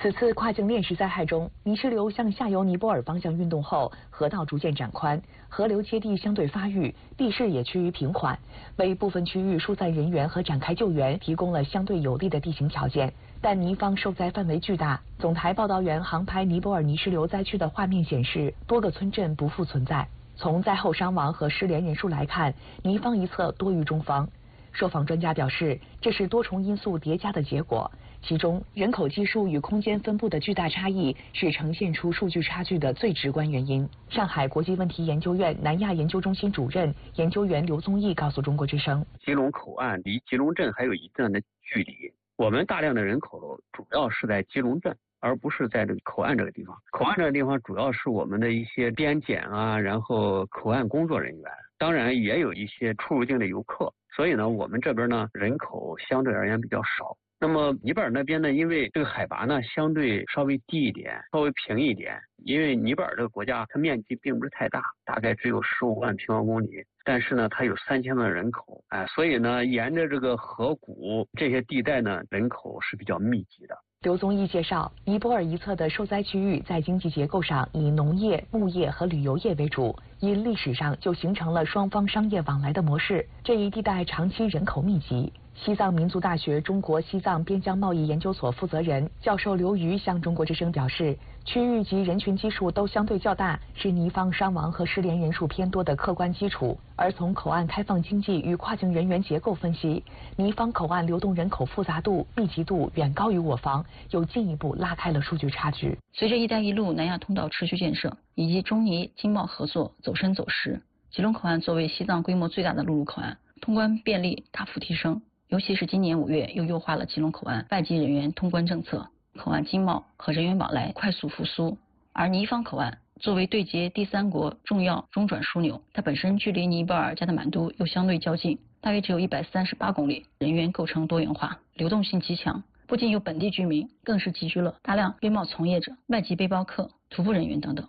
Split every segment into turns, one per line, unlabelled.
此次跨境链式灾害中，泥石流向下游尼泊尔方向运动后，河道逐渐展宽，河流接地相对发育，地势也趋于平缓，为部分区域疏散人员和展开救援提供了相对有利的地形条件。但尼方受灾范围巨大，总台报道员航拍尼泊尔泥石流灾区的画面显示，多个村镇不复存在。从灾后伤亡和失联人数来看，尼方一侧多于中方。受访专家表示，这是多重因素叠加的结果。其中，人口基数与空间分布的巨大差异是呈现出数据差距的最直观原因。上海国际问题研究院南亚研究中心主任研究员刘宗义告诉中国之声：
吉隆口岸离吉隆镇还有一段的距离，我们大量的人口主要是在吉隆镇，而不是在这个口岸这个地方。口岸这个地方主要是我们的一些边检啊，然后口岸工作人员，当然也有一些出入境的游客。所以呢，我们这边呢人口相对而言比较少。那么尼泊尔那边呢，因为这个海拔呢相对稍微低一点，稍微平一点。因为尼泊尔这个国家它面积并不是太大，大概只有15万平方公里，但是呢它有3000万人口，所以呢沿着这个河谷这些地带呢人口是比较密集的。
刘宗义介绍，尼泊尔一侧的受灾区域在经济结构上以农业、牧业和旅游业为主，因历史上就形成了双方商业往来的模式。这一地带长期人口密集。西藏民族大学中国西藏边疆贸易研究所负责人教授刘瑜向中国之声表示，区域及人群基数都相对较大，是尼方伤亡和失联人数偏多的客观基础。而从口岸开放经济与跨境人员结构分析，尼方口岸流动人口复杂度、密集度远高于我方，又进一步拉开了数据差距。
随着“一带一路”南亚通道持续建设，以及中尼经贸合作走深走实，吉隆口岸作为西藏规模最大的陆路口岸，通关便利大幅提升。尤其是今年5月，又优化了吉隆口岸外籍人员通关政策，口岸经贸和人员往来快速复苏。而尼方口岸作为对接第三国重要中转枢纽，它本身距离尼泊尔加德满都又相对较近，大约只有138公里，人员构成多元化，流动性极强。不仅有本地居民，更是集聚了大量边贸从业者、外籍背包客、徒步人员等等。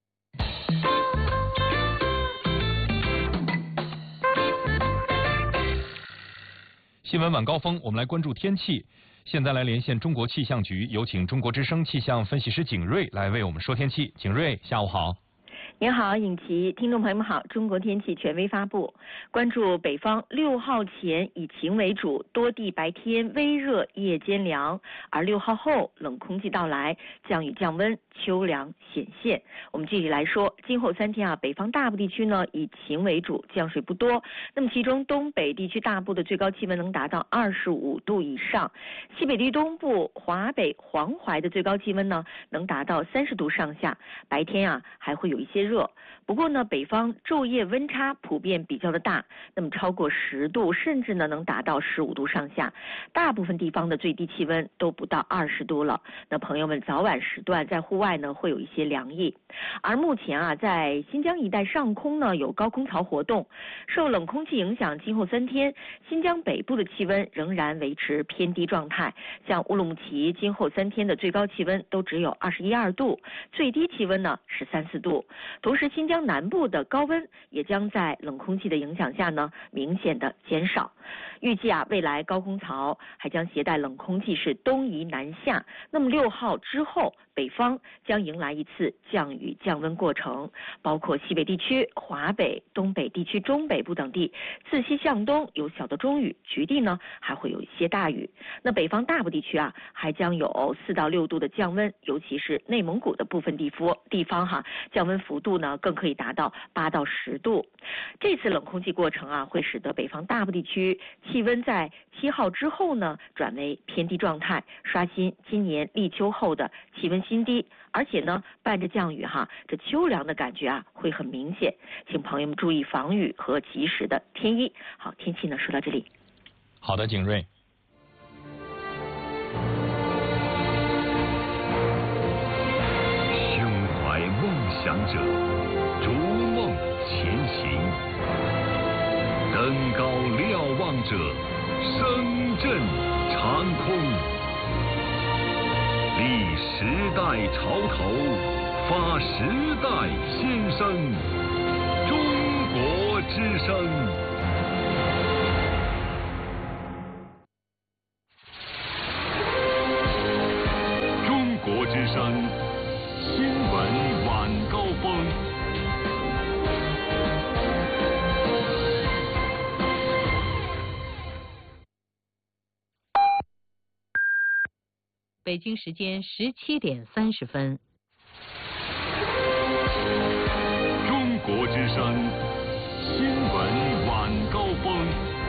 新闻晚高峰，我们来关注天气。现在来连线中国气象局，有请中国之声气象分析师景瑞来为我们说天气。景瑞，下午好。
您好，尹奇，听众朋友们好。中国天气权威发布，关注北方6号前以晴为主，多地白天微热，夜间凉，而6号后冷空气到来，降雨降温，秋凉显现。我们具体来说，今后3天北方大部地区呢以晴为主，降水不多。那么其中东北地区大部的最高气温能达到25度以上，西北地东部、华北、黄淮的最高气温呢能达到30度上下，白天还会有一些热。不过呢，北方昼夜温差普遍比较的大，那么超过10度，甚至呢能达到15度上下。大部分地方的最低气温都不到20度了。那朋友们早晚时段在户外呢会有一些凉意。而目前在新疆一带上空呢有高空槽活动，受冷空气影响，今后3天新疆北部的气温仍然维持偏低状态。像乌鲁木齐今后3天的最高气温都只有21、22度，最低气温呢是3、4度。同时，新疆南部的高温也将在冷空气的影响下呢，明显的减少。预计未来高空槽还将携带冷空气是东移南下。那么6号之后，北方将迎来一次降雨降温过程，包括西北地区、华北、东北地区中北部等地，自西向东有小到中雨，局地呢还会有一些大雨。那北方大部地区还将有4到6度的降温，尤其是内蒙古的部分地方降温幅度呢更可以达到8到10度。这次冷空气过程会使得北方大部地区气温在7号之后呢转为偏低状态，刷新今年立秋后的气温新低。而且呢伴着降雨这秋凉的感觉会很明显，请朋友们注意防雨和及时的添衣。好，天气呢说到这里。
好的，景瑞。
胸怀梦想者，逐梦前行；登高瞭望者，声震长空。立时代潮头，发时代新声。中国之声。中
北京时间17:30。
中国之声新闻晚高峰。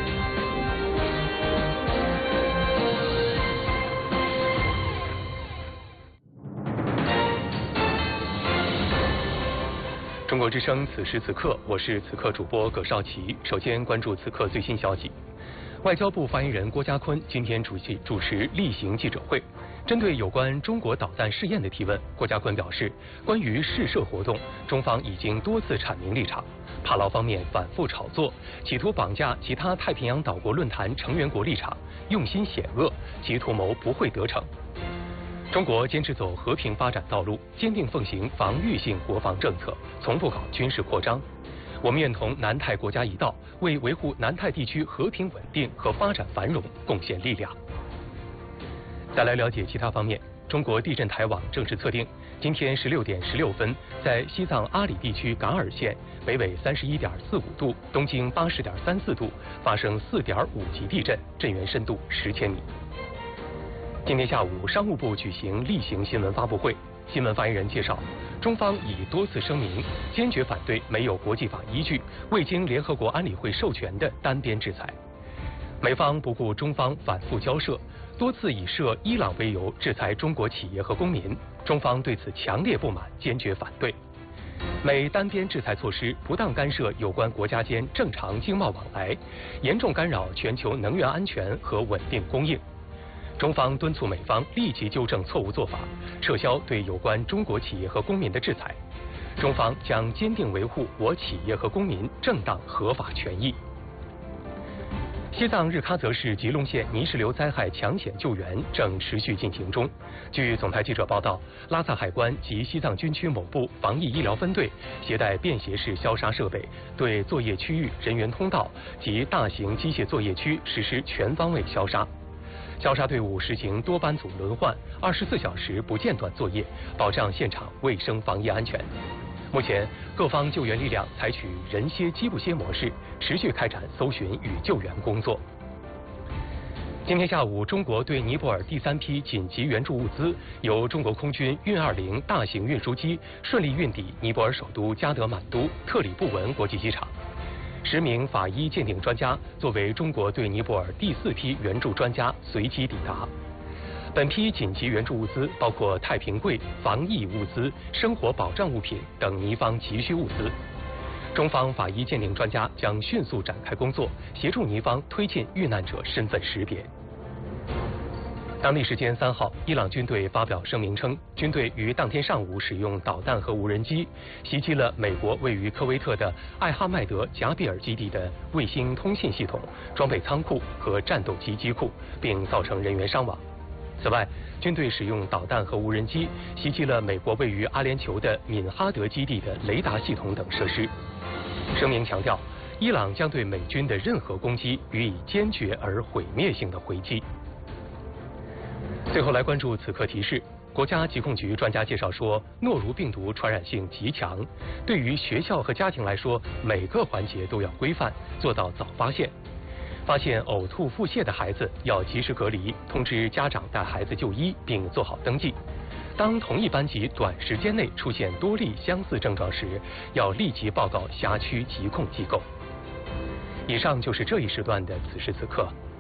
中国之声此时此刻，我是此刻主播葛少奇。首先关注此刻最新消息。外交部发言人郭家坤今天主持例行记者会，针对有关中国导弹试验的提问，郭家坤表示，关于试射活动，中方已经多次阐明立场，帕劳方面反复炒作，企图绑架其他太平洋岛国论坛成员国立场，用心险恶，其图谋不会得逞。中国坚持走和平发展道路，坚定奉行防御性国防政策，从不搞军事扩张。我们愿同南太国家一道，为维护南太地区和平稳定和发展繁荣贡献力量。再来了解其他方面，中国地震台网正式测定，今天16:16，在西藏阿里地区噶尔县北纬31.45度、东经80.34度发生4.5级地震，震源深度10千米。今天下午，商务部举行例行新闻发布会。新闻发言人介绍，中方已多次声明，坚决反对没有国际法依据、未经联合国安理会授权的单边制裁。美方不顾中方反复交涉，多次以涉伊朗为由制裁中国企业和公民，中方对此强烈不满，坚决反对。美单边制裁措施不当干涉有关国家间正常经贸往来，严重干扰全球能源安全和稳定供应。中方敦促美方立即纠正错误做法，撤销对有关中国企业和公民的制裁。中方将坚定维护我企业和公民正当合法权益。西藏日喀则市吉隆县泥石流灾害抢险救援正持续进行中。据总台记者报道，拉萨海关及西藏军区某部防疫医疗分队携带便携式消杀设备，对作业区域、人员通道及大型机械作业区实施全方位消杀。消杀队伍实行多班组轮换，24小时不间断作业，保障现场卫生防疫安全。目前，各方救援力量采取人歇机不歇模式，持续开展搜寻与救援工作。今天下午，中国对尼泊尔第3批紧急援助物资由中国空军运20大型运输机顺利运抵尼泊尔首都加德满都特里布文国际机场。10名法医鉴定专家作为中国对尼泊尔第4批援助专家随机抵达。本批紧急援助物资包括太平柜、防疫物资、生活保障物品等尼方急需物资。中方法医鉴定专家将迅速展开工作，协助尼方推进遇难者身份识别。当地时间3号，伊朗军队发表声明称，军队于当天上午使用导弹和无人机袭击了美国位于科威特的艾哈迈德贾比尔基地的卫星通信系统、装备仓库和战斗机机库，并造成人员伤亡。此外，军队使用导弹和无人机袭击了美国位于阿联酋的敏哈德基地的雷达系统等设施。声明强调，伊朗将对美军的任何攻击予以坚决而毁灭性的回击。最后来关注此刻提示，国家疾控局专家介绍说，诺如病毒传染性极强，对于学校和家庭来说，每个环节都要规范，做到早发现。发现呕吐、腹泻的孩子要及时隔离，通知家长带孩子就医，并做好登记。当同一班级短时间内出现多例相似症状时，要立即报告辖区疾控机构。以上就是这一时段的此时此刻。